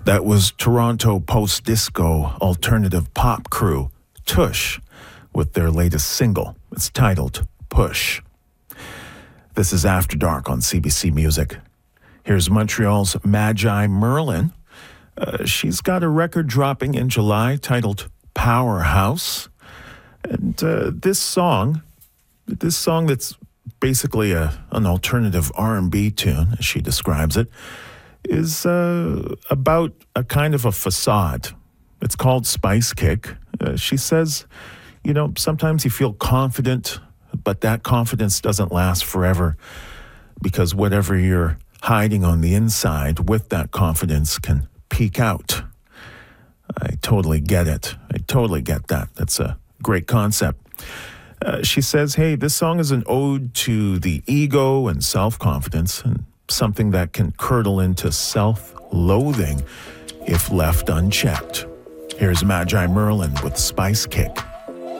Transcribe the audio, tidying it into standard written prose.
That was Toronto post-disco alternative pop crew Tush with their latest single. It's titled Push. This is After Dark on CBC Music. Here's Montreal's Magi Merlin. She's got a record dropping in July titled Powerhouse. And this song that's basically an alternative R&B tune, as she describes it, is about a kind of a facade. It's called Spice Kick. She says, sometimes you feel confident, but that confidence doesn't last forever because whatever you're hiding on the inside with that confidence can peek out. I totally get it. I totally get that. That's a great concept. She says, hey, this song is an ode to the ego and self-confidence and something that can curdle into self-loathing if left unchecked. Here's Magi Merlin with Spice Kick.